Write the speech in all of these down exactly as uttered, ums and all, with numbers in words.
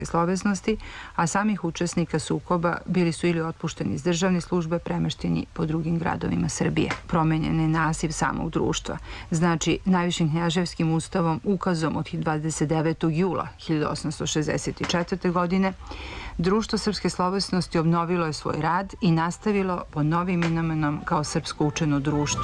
slovesnosti, a samih učesnika sukoba bili su ili otpušteni iz državne službe, premešteni po drugim gradovima Srbije. Promenjen je naziv samog društva. Znači, najvišim knjaževskim ustavom, ukazom od dvadeset devetog jula hiljadu osamsto šezdeset četvrte. godine, Društvo srpske slovesnosti obnovilo je svoj rad i nastavilo pod novim imenom kao Srpsko učeno društvo.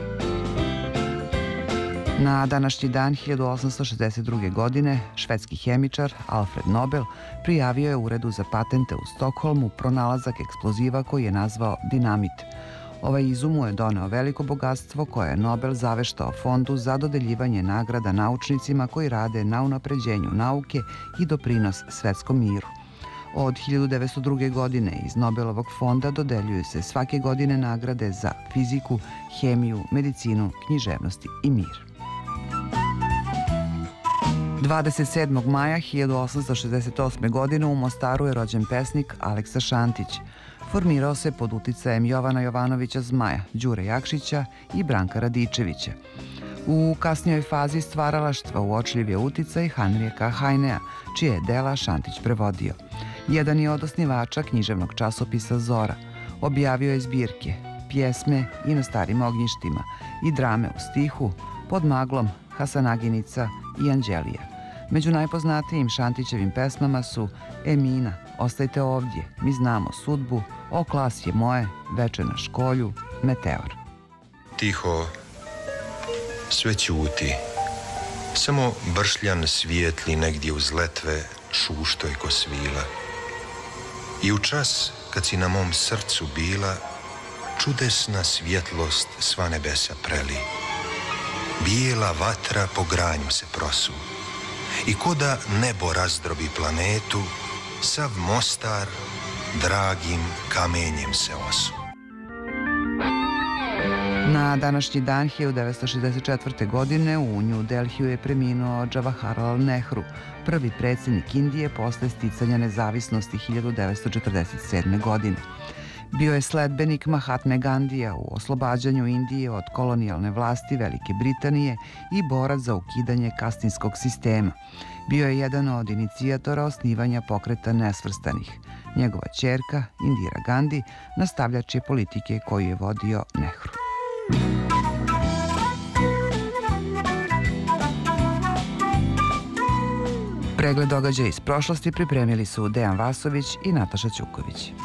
Na današnji dan hiljadu osamsto šezdeset druge. godine švedski hemičar Alfred Nobel prijavio je Uredu za patente u Stokholmu pronalazak eksploziva koji je nazvao dinamit. Ovaj izum mu je doneo veliko bogatstvo koje je Nobel zaveštao fondu za dodeljivanje nagrada naučnicima koji rade na unapređenju nauke i doprinos svetskom miru. Od hiljadu devetsto druge. godine iz Nobelovog fonda dodeljuju se svake godine nagrade za fiziku, hemiju, medicinu, književnost i mir. dvadeset sedmog maja hiljadu osamsto šezdeset osme. godine u Mostaru je rođen pesnik Aleksa Šantić. Formirao se pod uticajem Jovana Jovanovića Zmaja, Đure Jakšića i Branka Radičevića. U kasnijoj fazi stvaralaštva uočljiv je uticaj Hanrijeka Hajnea, čije je dela Šantić prevodio. Jedan je od osnivača književnog časopisa Zora. Objavio je zbirke, pjesme i na starim ognjištima i drame u stihu, Pod maglom, Hasanaginica i Anđelija. Među najpoznatijim Šantićevim pesmama su Emina, Ostajte ovdje, Mi znamo sudbu, O klas je moje, Veče na školju, Meteor. Tiho, sve ćuti, samo bršljan svijetli negdje uz letve šuštoj ko svila. I u čas kad si na mom srcu bila, čudesna svjetlost sva nebesa preli. Bijela vatra po granju se prosu i ko da nebo razdrobi planetu, sav Mostar dragim kamenjem se osu. Na današnji dan hiljadu devetsto šezdeset četvrte. godine u New Delhiju je preminuo Jawaharlal Nehru, prvi predsjednik Indije posle sticanja nezavisnosti hiljadu devetsto četrdeset sedme. godine. Bio je sledbenik Mahatme Gandija u oslobađanju Indije od kolonijalne vlasti Velike Britanije i borac za ukidanje kastinskog sistema. Bio je jedan od inicijatora osnivanja pokreta nesvrstanih. Njegova ćerka, Indira Gandhi, nastavljač je politike koju je vodio Nehru. Pregled događaja iz prošlosti pripremili su Dejan Vasović i Nataša Ćuković.